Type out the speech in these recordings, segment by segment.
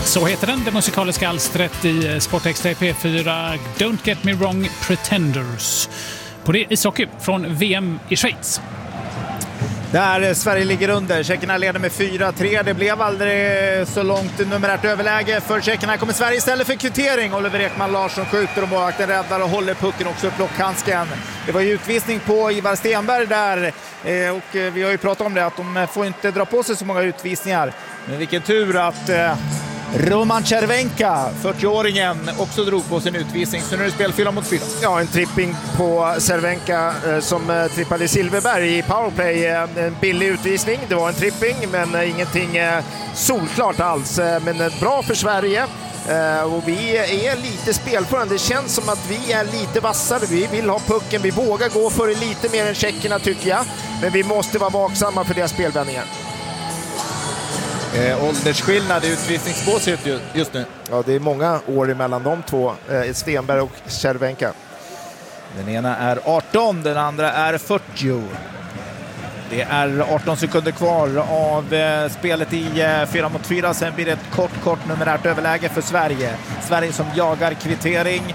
Så heter den, det musikaliska alstret i Sport Extra P4, Don't Get Me Wrong, Pretenders. På det ishockey från VM i Schweiz. Där Sverige ligger under. Tjeckerna leder med 4-3. Det blev aldrig så långt numerärt överläge för tjeckerna. Kommer Sverige istället för kvittering. Oliver Ekman Larsson skjuter och målvakten räddar och håller pucken också upp blockhandsken. Det var ju utvisning på Ivar Stenberg där. Och vi har ju pratat om det att de får inte dra på sig så många utvisningar. Men vilken tur att Roman Cervenka, 40-åringen, också drog på sin utvisning. Så nu är det spel 4 mot 4. Ja, en tripping på Cervenka som trippade Silverberg i powerplay. En billig utvisning. Det var en tripping, men ingenting solklart alls. Men bra för Sverige. Och vi är lite spelförande. Det känns som att vi är lite vassare. Vi vill ha pucken. Vi vågar gå för det lite mer än tjeckerna, tycker jag. Men vi måste vara vaksamma för deras spelvändningar. Åldersskillnad i utvisningsbåset just nu. Ja, det är många år emellan de två, Stenberg och Cervenka. Den ena är 18, den andra är 40. Det är 18 sekunder kvar av spelet i 4 mot 4. Sen blir det ett kort numerärt överläge för Sverige. Sverige som jagar kvittering.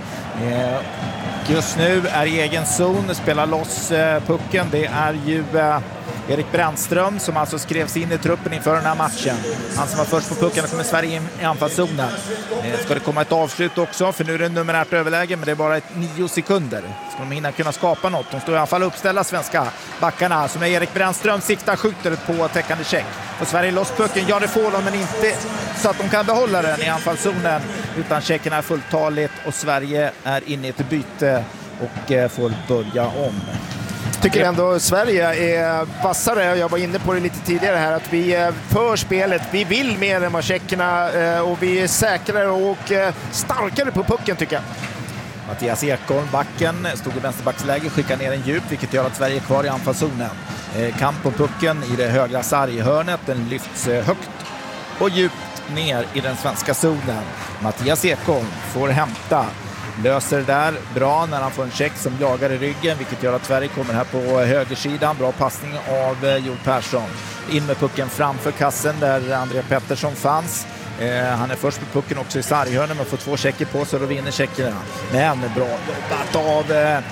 Just nu är i egen zon, spelar loss pucken. Det är ju Erik Brännström som alltså skrevs in i truppen inför den här matchen. Han som var först på pucken och kommer Sverige i anfallszonen. Ska det komma ett avslut också, för nu är det numerärt överläge, men det är bara 9 sekunder. Ska de hinna kunna skapa något? De står i alla fall uppställda, svenska backarna, som är Erik Brännström, siktar, skjuter på täckande check. Och Sverige loss pucken, ja det får de, men inte så att de kan behålla den i anfallszonen, utan checkerna är fulltaligt och Sverige är inne i ett byte och får börja om. Tycker ändå Sverige är vassare. Jag var inne på det lite tidigare här, att vi för spelet. Vi vill mer än vad tjeckerna, och vi är säkrare och starkare på pucken, tycker jag. Mattias Ekholm, backen, stod i vänsterbacksläge, skickar ner en djup, vilket gör att Sverige är kvar i anfallszonen. Kamp på pucken i det högra sarghörnet, den lyfts högt och djupt ner i den svenska zonen. Mattias Ekholm får hämta. Löser det där bra när han får en check som jagar i ryggen, vilket gör att Sverige kommer här på högersidan. Bra passning av Joel Persson. In med pucken framför kassen där Andrea Pettersson fanns. Han är först på pucken också i sarghörnen, men får 2 checker på sig och då vinner checkerna. Men bra jobbat av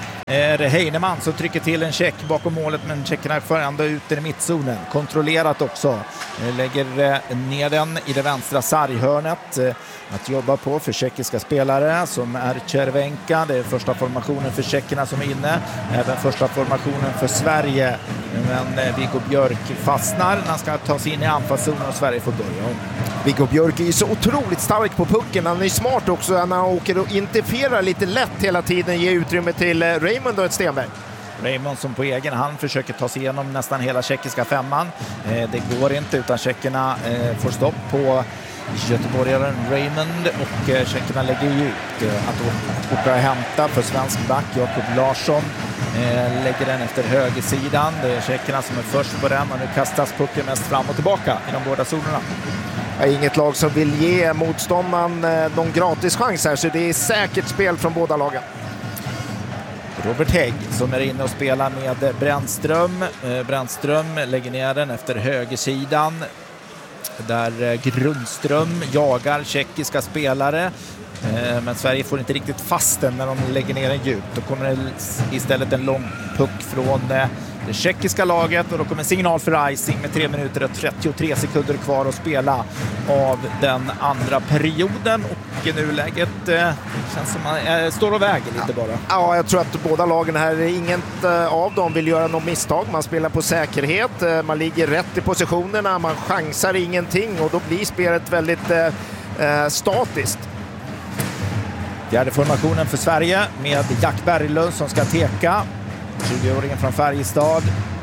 Heinemann som trycker till en check bakom målet, men checkerna för ändå ut i mittzonen. Kontrollerat också. Lägger ner den i det vänstra sarghörnet. Att jobba på för tjeckiska spelare som är Cervenka. Det är första formationen för tjeckerna som är inne. Även första formationen för Sverige. Men Viggo Björk fastnar när han ska ta sig in i anfallszonen och Sverige får börja. Viggo Björk är ju så otroligt stark på pucken. Han är smart också när han åker och interfererar lite lätt hela tiden. Ger utrymme till Raymond och ett Stenberg. Raymond som på egen hand försöker ta sig igenom nästan hela tjeckiska femman. Det går inte, utan tjeckerna får stopp på göteborgaren Raymond och tjeckerna lägger ut att åka och hämta för svensk back. Jakob Larsson lägger den efter högersidan. Det är tjeckerna som är först på den och nu kastas pucken mest fram och tillbaka i de båda zonerna. Inget lag som vill ge motståndaren någon gratis chans här, så det är säkert spel från båda lagen. Robert Hägg som är inne och spelar med Brännström. Brännström lägger ner den efter högersidan där Grundström jagar tjeckiska spelare. Men Sverige får inte riktigt fast den när de lägger ner en djup. Då kommer det istället en lång puck från det tjeckiska laget och då kommer signal för icing med 3 minuter och 33 sekunder kvar att spela av den andra perioden. Och i nuläget känns som man står och väger lite bara. Ja, jag tror att båda lagen här, inget av dem vill göra något misstag. Man spelar på säkerhet, man ligger rätt i positionerna, man chansar ingenting och då blir spelet väldigt statiskt. Fjärde formationen för Sverige med Jack Berglund som ska teka. 20-åringen från Färjestad.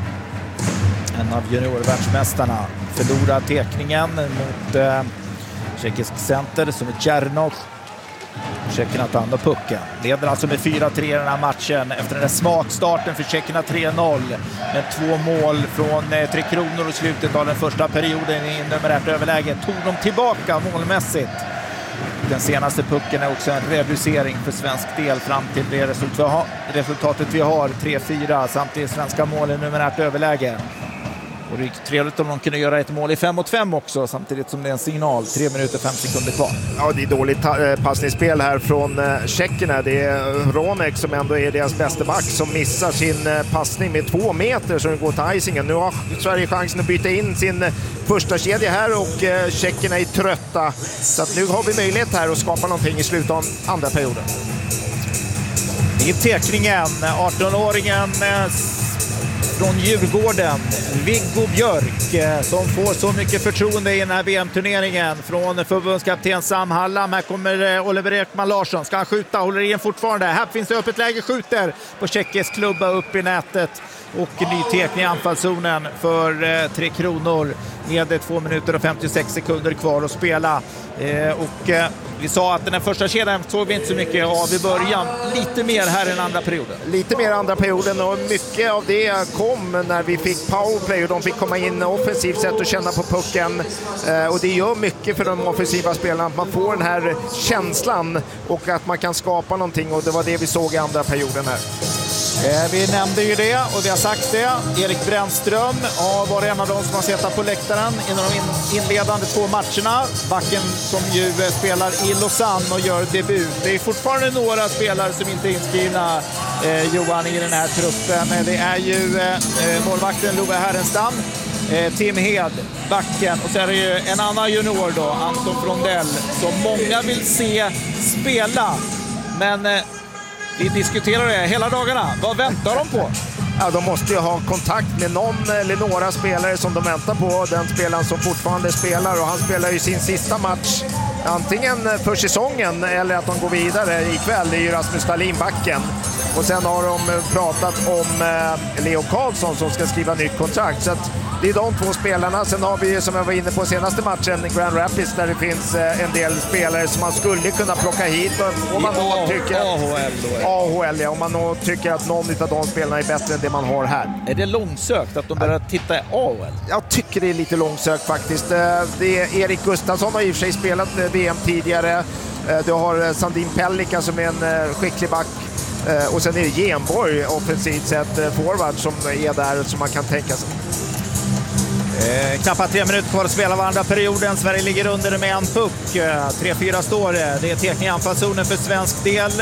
En av juniorvärldsmästarna. Förlorar tekningen mot tjeckisk center som är Tjernov. Tjeckerna tar hand om pucken. Leder alltså med 4-3 i den här matchen efter den där smakstarten för tjeckerna 3-0. Med 2 mål från Tre Kronor i slutet av den första perioden i numerärt överläge. Tog de tillbaka målmässigt. Den senaste pucken är också en reducering för svensk del fram till det resultatet vi har 3-4 samtidigt svenska mål i numerärt överläge. Och det är trevligt om de kunde göra ett mål i 5-5 också, samtidigt som det är en signal. 3 minuter 5 sekunder kvar. Ja, det är dåligt passningsspel här från tjeckerna. Det är Ronek som ändå är deras bästa back som missar sin passning med 2 meter som går till icingen. Nu har Sverige chansen att byta in sin första kedja här och tjeckerna är trötta. Så att nu har vi möjlighet här att skapa någonting i slutet av andra perioden. I tekningen, 18-åringen från Djurgården, Viggo Björk, som får så mycket förtroende i den här VM-turneringen från förbundskapten Sam Hallam. Här kommer Oliver Ekman Larsson, ska han skjuta, håller in fortfarande. Här finns det öppet läge, skjuter på tjeckisk klubba upp i nätet. Och ny tekning i anfallszonen för 3 kronor med 2 minuter och 56 sekunder kvar att spela. Vi sa att den här första kedjan såg vi inte så mycket av i början. Lite mer här än andra perioden. Lite mer andra perioden och mycket av det kom när vi fick powerplay och de fick komma in offensivt sätt och känna på pucken. Och det gör mycket för de offensiva spelarna att man får den här känslan och att man kan skapa någonting, och det var det vi såg i andra perioden här. Vi nämnde ju det och vi har sagt det. Erik Brännström har varit en av de som har suttit på läktaren i de inledande 2 matcherna. Backen som ju spelar i Lausanne och gör debut. Det är fortfarande några spelare som inte är inskrivna, Johan, i den här truppen. Det är ju målvakten Love Härenstam, Tim Hed, backen, och så är det ju en annan junior då, Anton Frondell, som många vill se spela. Men vi diskuterar det hela dagarna. Vad väntar de på? Ja, de måste ju ha kontakt med någon eller några spelare som de väntar på. Den spelaren som fortfarande spelar, och han spelar ju sin sista match antingen för säsongen eller att de går vidare ikväll. Det är ju Rasmus Dahlin, backen. Och sen har de pratat om Leo Karlsson som ska skriva nytt kontrakt. Så att det är de 2 spelarna. Sen har vi, som jag var inne på senaste matchen, Grand Rapids, där det finns en del spelare som man skulle kunna plocka hit. Om man tycker AHL, ja, om man nog tycker att någon av de spelarna är bättre än det man har här. Är det långsökt att de börjar titta i AHL? Jag tycker det är lite långsökt faktiskt. Det är Erik Gustafsson har i och för sig spelat VM tidigare. Du har Sandin Pellika som är en skicklig back. Och sen är det Genborg offensivt sett forward som är där, som man kan tänka sig. Knappt 3 minuter kvar att spela varandra perioden. Sverige ligger under med en puck. 3-4 står det. Det är tekning i anfallszonen för svensk del.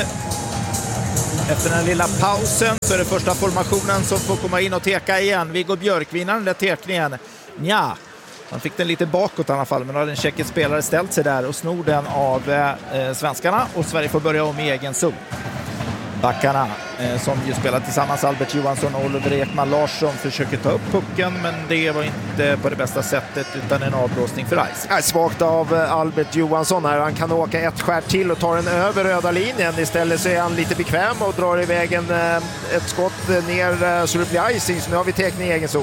Efter den lilla pausen så är det första formationen som får komma in och teka igen. Viggo Björk vinner den där tekningen. Nja, han fick den lite bakåt i alla fall, men då har den tjeckisk spelare ställt sig där och snor den av svenskarna, och Sverige får börja om i egen zon. Backarna som ju spelar tillsammans, Albert Johansson och Oliver Ekman Larsson, försöker ta upp pucken, men det var inte på det bästa sättet utan en avblåsning för Ice. Svagt av Albert Johansson här. Han kan åka ett skär till och ta den över röda linjen. Istället så är han lite bekväm och drar iväg ett skott ner så det blir icing. Så nu har vi tekning i egen zon.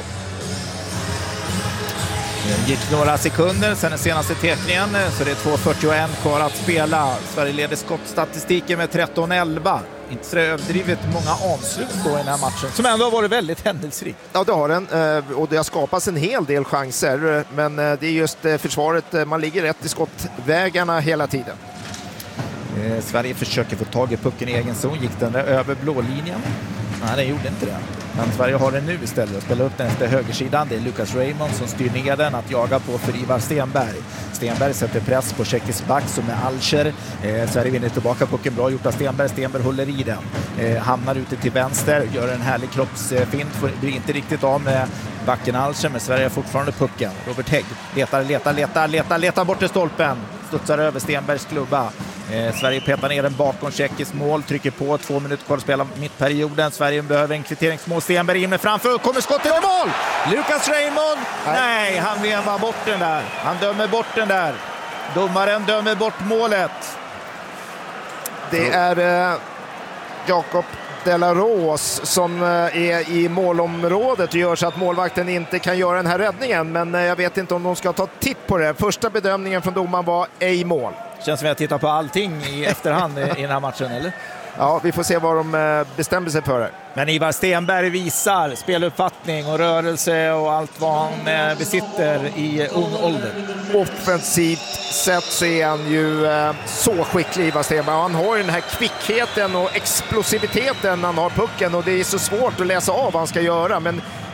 Det gick några sekunder sen den senaste tekningen, så det är 2:41 kvar att spela. Sverige leder skottstatistiken med 13-11. Inte så överdrivet många avslut då i den här matchen, som ändå har varit väldigt händelserik. Ja, det har den. Och det har skapats en hel del chanser. Men det är just försvaret, man ligger rätt i skottvägarna hela tiden. Sverige försöker få tag i pucken i egen zon. Gick den där över blålinjen? Nej, den gjorde inte det. Men Sverige har den nu istället och spelar upp den efter högersidan. Det är Lucas Raymond som styr ner den att jaga på för Ivar Stenberg. Stenberg sätter press på tjeckisk back som är Alcher. Sverige vinner tillbaka pucken, bra gjort av Stenberg. Stenberg håller i den. Hamnar ute till vänster, gör en härlig kroppsfint. Blir inte riktigt av med backen Alcher, men Sverige har fortfarande pucken. Robert Hägg letar bort till stolpen. Studsar över Stenbergs klubba. Sverige petar ner den bakom tjeckisk mål, trycker på, 2 minuter kvar att spela mittperioden. Sverige behöver en kvitteringsmål. Stenberg in med framför, kommer skottet i mål! Lucas Raymond! Nej, han vevar bort den där. Han dömer bort den där. Domaren dömer bort målet. Det är Jakob Delaros som är i målområdet och gör så att målvakten inte kan göra den här räddningen. Men jag vet inte om de ska ta titt på det. Första bedömningen från domaren var ej mål. Känns som att jag tittar på allting i efterhand i den här matchen, eller? Ja, vi får se vad de bestämmer sig för. Men Ivar Stenberg visar speluppfattning och rörelse och allt vad han besitter i ung ålder. Offensivt sett så är han ju så skicklig, Ivar Stenberg. Han har ju den här kvickheten och explosiviteten när han har pucken, och det är så svårt att läsa av vad han ska göra. Men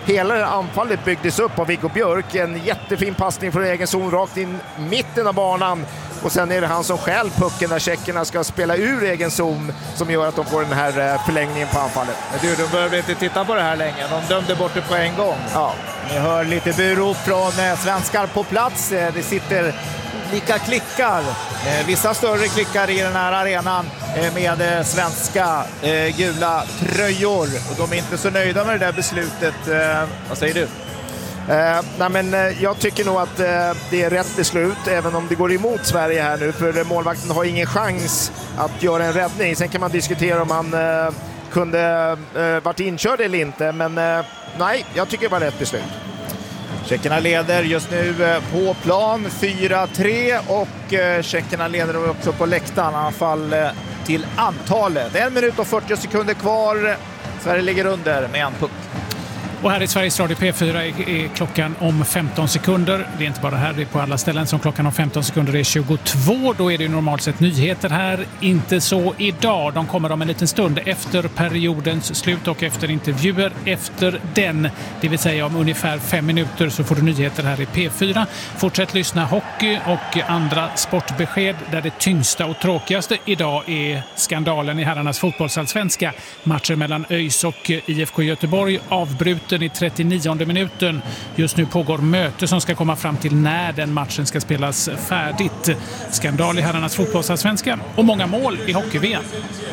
hela anfallet byggdes upp av Viggo Björk. En jättefin passning från egen zon rakt in mitten av banan. Och sen är det han som stjäl pucken när tjeckerna ska spela ur egen zon som gör att de får den här förlängningen på anfallet. Du, de behöver inte titta på det här länge. De dömde bort det på en gång. Ja. Ni hör lite burop från svenskar på plats. Det sitter lika klickar. Vissa större klickar i den här arenan med svenska gula tröjor. Och de är inte så nöjda med det där beslutet. Vad säger du? Nej, men jag tycker nog att det är rätt beslut, även om det går emot Sverige här nu, för målvakten har ingen chans att göra en räddning. Sen kan man diskutera om han kunde varit inkörd eller inte, men nej, jag tycker det var rätt beslut. Tjeckerna leder just nu på plan 4-3 och tjeckerna leder också på läktaren, i alla fall till antalet. 1 minut och 40 sekunder kvar. Sverige ligger under med en puck. Och här i Sveriges Radio P4 är klockan om 15 sekunder. Det är inte bara här, det är på alla ställen som klockan om 15 sekunder är 22. Då är det normalt sett nyheter här. Inte så idag. De kommer om en liten stund efter periodens slut och efter intervjuer efter den. Det vill säga om ungefär 5 minuter så får du nyheter här i P4. Fortsätt lyssna hockey och andra sportbesked där det tyngsta och tråkigaste idag är skandalen i herrarnas fotbollsallsvenska. Matcher mellan ÖIS och IFK Göteborg avbruten i 39:e minuten. Just nu pågår möte som ska komma fram till när den matchen ska spelas färdigt. Skandal i herrarnas fotbollsallsvenska och många mål i hockey-VM.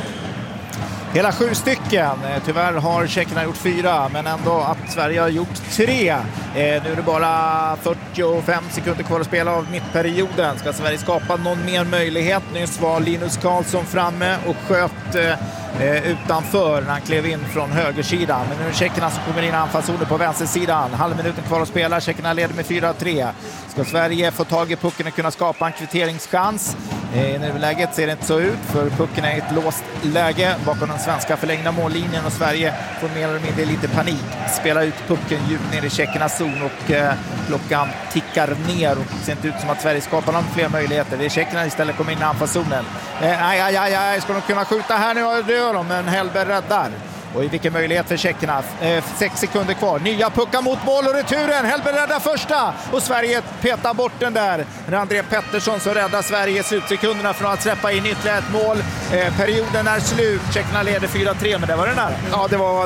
Hela 7 stycken. Tyvärr har tjeckerna gjort 4, men ändå att Sverige har gjort 3. Nu är det bara 45 sekunder kvar att spela av mittperioden. Ska Sverige skapa någon mer möjlighet? Nyss var Linus Karlsson framme och sköt utanför när han klev in från högersidan. Men nu är det tjeckerna som kommer in i anfallszonen på vänstersidan. Halvminuten kvar att spela. Tjeckerna leder med 4-3. Ska Sverige få tag i pucken och kunna skapa en kvitteringschans? I nuläget ser det inte så ut, för pucken är i ett låst läge bakom den svenska förlängda mållinjen och Sverige får mer eller mindre lite panik. Spela ut pucken djupt ner i tjeckernas zon och klockan tickar ner och det ser inte ut som att Sverige skapar någon fler möjligheter. Det är tjeckerna istället kommer in i anfallszonen. Ska de kunna skjuta här nu? Det gör de, men Hellberg räddar. Och i vilken möjlighet för tjeckerna. 6 sekunder kvar. Nya puckar mot mål och returen. Hellberg räddar första. Och Sverige petar bort den där. Det är André Pettersson som räddar Sverige slutsekunderna från att släppa in ytterligare ett mål. Perioden är slut. Tjeckerna leder 4-3, men det var den där. Ja,